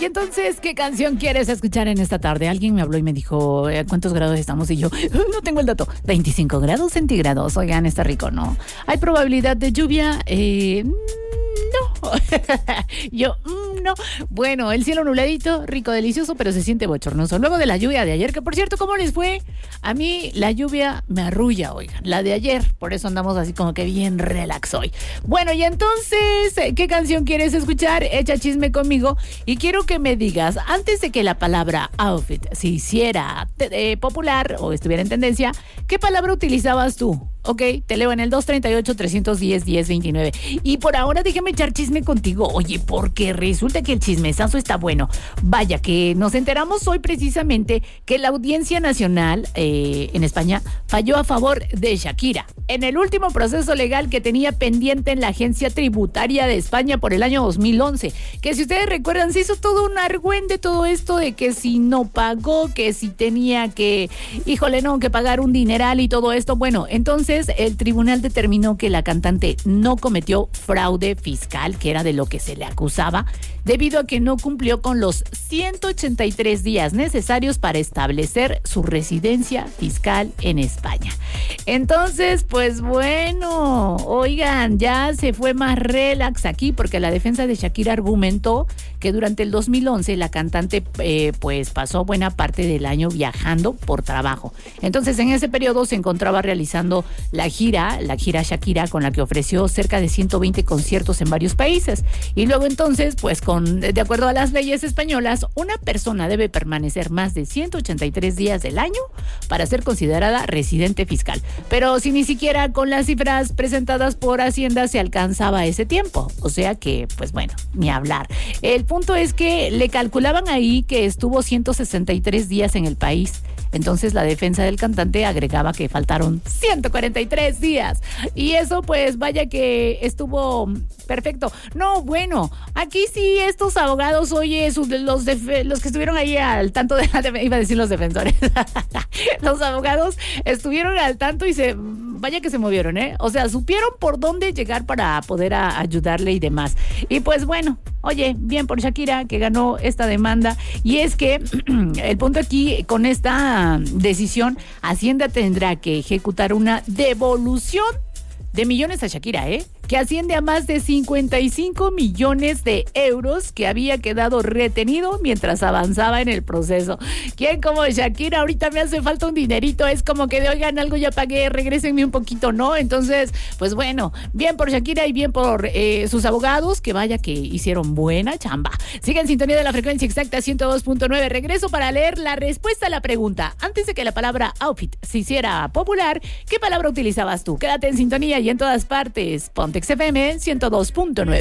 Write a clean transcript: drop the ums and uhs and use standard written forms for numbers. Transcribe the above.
Y entonces, ¿qué canción quieres escuchar en esta tarde? Alguien me habló y me dijo, ¿cuántos grados estamos? Y yo, no tengo el dato. 25 grados centígrados. Oigan, está rico, ¿no? ¿Hay probabilidad de lluvia? No. Yo, no. Bueno, el cielo nubladito, rico, delicioso, pero se siente bochornoso. Luego de la lluvia de ayer, que por cierto, ¿cómo les fue? A mí la lluvia me arrulla, oigan, la de ayer. Por eso andamos así como que bien relax hoy. Bueno, y entonces, ¿qué canción quieres escuchar? Echa chisme conmigo y quiero que me digas, antes de que la palabra outfit se hiciera popular o estuviera en tendencia, ¿qué palabra utilizabas tú? Ok, te leo en el 238-310-1029. Y por ahora déjame echar chisme contigo. Oye, porque resulta que el chismesazo está bueno. Vaya, que nos enteramos hoy precisamente que la Audiencia Nacional en España falló a favor de Shakira en el último proceso legal que tenía pendiente en la Agencia Tributaria de España por el año 2011. Que si ustedes recuerdan, se hizo todo un argüende todo esto de que si no pagó, que si tenía que, híjole, no, que pagar un dineral y todo esto. Bueno, entonces el tribunal determinó que la cantante no cometió fraude fiscal, que era de lo que se le acusaba, debido a que no cumplió con los 183 días necesarios para establecer su residencia fiscal en España. Entonces, pues bueno, oigan, ya se fue más relax aquí porque la defensa de Shakira argumentó que durante el 2011 la cantante pues pasó buena parte del año viajando por trabajo. Entonces, en ese periodo se encontraba realizando la gira Shakira, con la que ofreció cerca de 120 conciertos en varios países. Y luego entonces, pues de acuerdo a las leyes españolas, una persona debe permanecer más de 183 días del año para ser considerada residente fiscal. Pero si ni siquiera con las cifras presentadas por Hacienda se alcanzaba ese tiempo. O sea que, pues bueno, ni hablar. El punto es que le calculaban ahí que estuvo 163 días en el país. Entonces la defensa del cantante agregaba que faltaron 143 días. Y eso pues vaya que estuvo perfecto. No, bueno, aquí sí estos abogados, oye, los que estuvieron ahí al tanto de iba a decir los defensores. Los abogados estuvieron al tanto y vaya que se movieron, ¿eh? O sea, supieron por dónde llegar para poder ayudarle y demás. Y pues bueno, oye, bien por Shakira que ganó esta demanda. Y es que el punto aquí con esta decisión, Hacienda tendrá que ejecutar una devolución de millones a Shakira, que asciende a más de 55 millones de euros que había quedado retenido mientras avanzaba en el proceso. ¿Quién como Shakira? Ahorita me hace falta un dinerito, es como que de oigan, algo ya pagué, regrésenme un poquito, ¿no? Entonces, pues bueno, bien por Shakira y bien por sus abogados, que vaya que hicieron buena chamba. Sigue en sintonía de la frecuencia exacta 102.9. Regreso para leer la respuesta a la pregunta. Antes de que la palabra outfit se hiciera popular, ¿qué palabra utilizabas tú? Quédate en sintonía y en todas partes. Pontex FM 102.9.